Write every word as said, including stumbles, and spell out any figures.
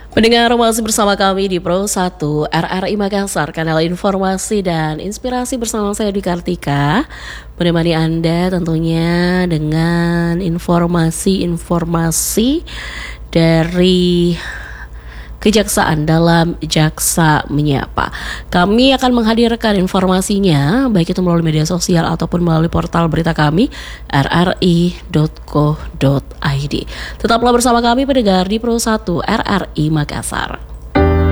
Mendengar masih bersama kami di Pro satu R R I Makassar, kanal informasi dan inspirasi bersama saya Dwi Kartika, menemani Anda tentunya dengan informasi-informasi dari Kejaksaan dalam Jaksa Menyapa. Kami akan menghadirkan informasinya baik itu melalui media sosial ataupun melalui portal berita kami r r i dot co dot i d. Tetaplah bersama kami pendengar di Pro satu R R I Makassar.